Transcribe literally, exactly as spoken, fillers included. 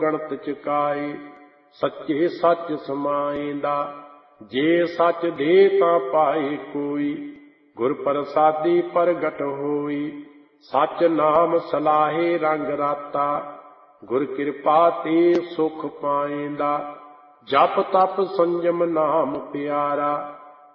गणत चुकाए। सच्चे सच समाएंदा, जे सच दे तां पाए कोई। गुर प्रसादी प्रगट होई, सच नाम सलाहे रंग राता। गुर कृपा ते सुख पाएंदा, जप तप संयम नाम प्यारा।